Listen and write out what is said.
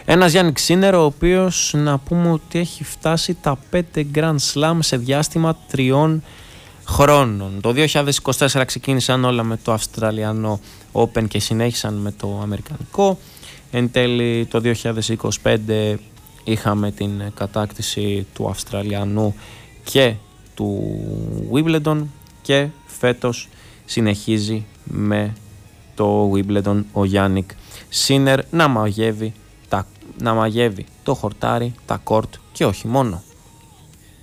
Ένας Γιάννικ Σίνερ, ο οποίος να πούμε ότι έχει φτάσει τα 5 Grand Slam σε διάστημα 3 χρόνων. Το 2024 ξεκίνησαν όλα με το Αυστραλιανό Open και συνέχισαν με το Αμερικανικό. Εν τέλει το 2025 είχαμε την κατάκτηση του Αυστραλιανού και του Wimbledon και φέτος συνεχίζει με το Wimbledon ο Γιάννικ Σίνερ να μαγεύει το χορτάρι, τα κόρτ και όχι μόνο.